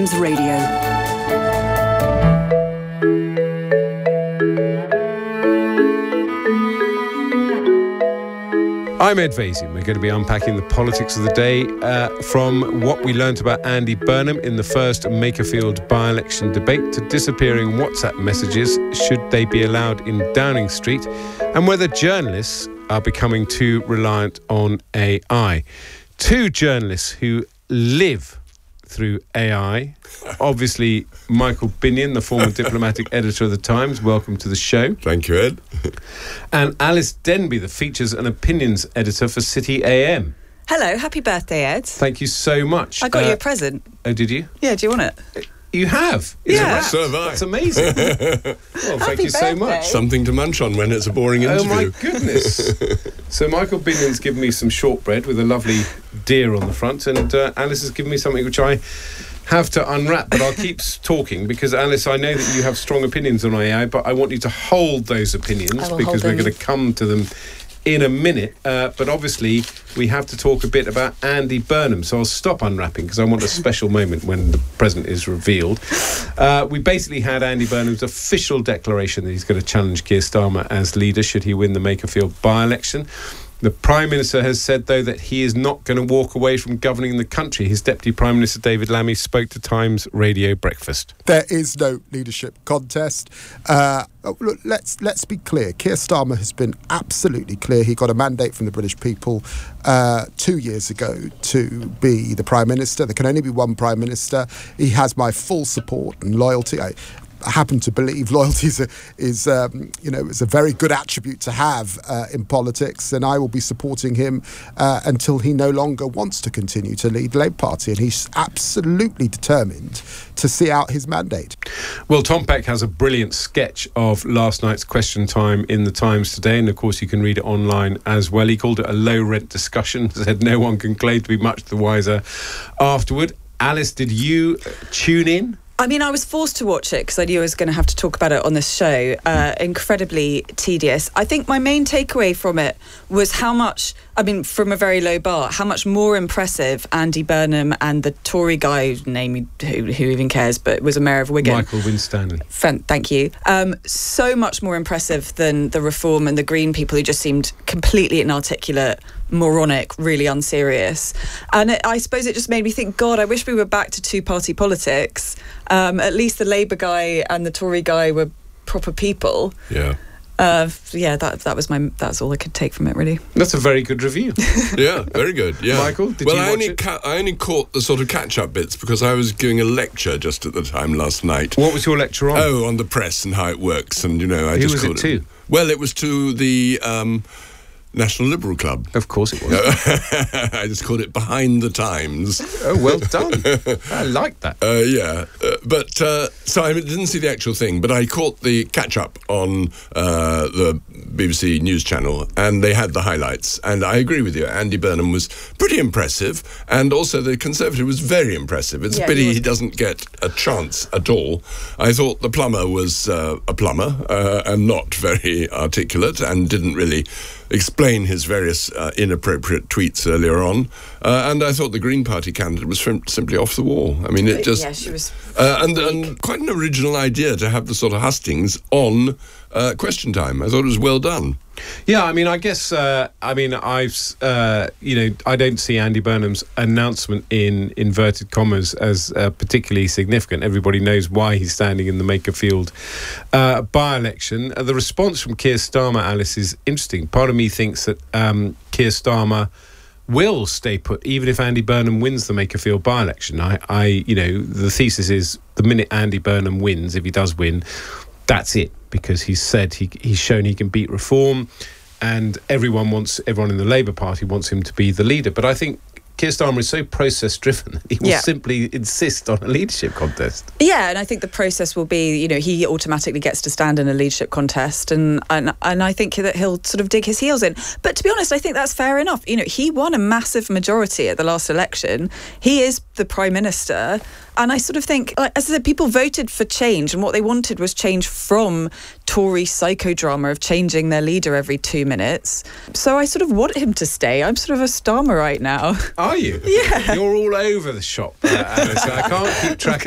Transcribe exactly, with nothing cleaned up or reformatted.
Times Radio. I'm Ed Vasey, and we're going to be unpacking the politics of the day uh, from what we learnt about Andy Burnham in the first Makerfield by-election debate to disappearing WhatsApp messages, should they be allowed in Downing Street, and whether journalists are becoming too reliant on A I. Two journalists who live through A I. Obviously, Michael Binion, the former diplomatic editor of The Times. Welcome to the show. Thank you, Ed. And Alice Denby, the features and opinions editor for City A M. Hello, happy birthday, Ed. Thank you so much. I got uh, you a present. Oh, did you? Yeah, do you want it? You have? Yeah. So have I. That's amazing. Well, thank Happy you so birthday. much. Something to munch on when it's a boring Oh, interview. my goodness. So Michael Binion's given me some shortbread with a lovely deer on the front, and uh, Alice has given me something which I have to unwrap, but I'll keep talking because, Alice, I know that you have strong opinions on A I, but I want you to hold those opinions I will because hold we're them. going to come to them in a minute. Uh, but obviously, we have to talk a bit about Andy Burnham, so I'll stop unwrapping because I want a special moment when the present is revealed. Uh, we basically had Andy Burnham's official declaration that he's going to challenge Keir Starmer as leader should he win the Makerfield by-election. The Prime Minister has said, though, that he is not going to walk away from governing the country. His Deputy Prime Minister, David Lammy, spoke to Times Radio Breakfast. There is no leadership contest. Uh, look, let's let's be clear. Keir Starmer has been absolutely clear. He got a mandate from the British people uh, two years ago to be the Prime Minister. There can only be one Prime Minister. He has my full support and loyalty. I, I happen to believe loyalty is, a, is um, you know, is a very good attribute to have uh, in politics, and I will be supporting him uh, until he no longer wants to continue to lead the Labour Party, and he's absolutely determined to see out his mandate. Well, Tom Peck has a brilliant sketch of last night's Question Time in the Times today, and of course you can read it online as well. He called it a low-rent discussion, said no one can claim to be much the wiser afterward. Alice, did you tune in? I mean, I was forced to watch it because I knew I was going to have to talk about it on this show. Uh, incredibly tedious. I think my main takeaway from it was how much, I mean, from a very low bar, how much more impressive Andy Burnham and the Tory guy, name who, who even cares, but was a mayor of Wigan. Michael Winstanley. Fan- Thank you. Um, so much more impressive than the Reform and the Green people who just seemed completely inarticulate, moronic, really unserious. And it, I suppose it just made me think, God, I wish we were back to two-party politics. Um, at least the Labour guy and the Tory guy were proper people. Yeah. Uh, yeah, that that was my that's all I could take from it, really. That's a very good review. Yeah, very good. Yeah. Michael, did well, you I watch only it? ca- I only caught the sort of catch-up bits because I was giving a lecture just at the time last night. What was your lecture on? Oh, on the press and how it works, and you know, I Who just was it called to? Well, it was to the um, National Liberal Club. Of course it was. I just called it Behind the Times. Oh, well done. I like that. Uh, yeah, uh, but uh, so I didn't see the actual thing, but I caught the catch-up on uh, the B B C News Channel, and they had the highlights, and I agree with you. Andy Burnham was pretty impressive, and also the Conservative was very impressive. It's Yeah, a pity he he, was. doesn't get a chance at all. I thought the plumber was uh, a plumber uh, and not very articulate, and didn't really explain his various uh, inappropriate tweets earlier on. Uh, and I thought the Green Party candidate was fim- simply off the wall. I mean, it just... yeah, she was. Uh, and, and quite an original idea to have the sort of hustings on uh, Question Time. I thought it was well done. Yeah, I mean, I guess, uh, I mean, I've, uh, you know, I don't see Andy Burnham's announcement in inverted commas as uh, particularly significant. Everybody knows why he's standing in the Makerfield uh, by-election. Uh, the response from Keir Starmer, Alice, is interesting. Part of me thinks that um, Keir Starmer will stay put, even if Andy Burnham wins the Makerfield by-election. I, I, you know, the thesis is the minute Andy Burnham wins, if he does win, that's it, because he's said he he's shown he can beat Reform, and everyone wants everyone in the Labour Party wants him to be the leader. But I think Keir Starmer is so process-driven that he will Yeah. simply insist on a leadership contest. Yeah, and I think the process will be, you know, he automatically gets to stand in a leadership contest, and, and and I think that he'll sort of dig his heels in. But to be honest, I think that's fair enough. You know, he won a massive majority at the last election. He is the Prime Minister, and I sort of think, like, as I said, people voted for change, and what they wanted was change from Tory psychodrama of changing their leader every two minutes. So I sort of want him to stay. I'm sort of a Starmer right now. Are you? Yeah. You're all over the shop, uh, Alice. I can't keep track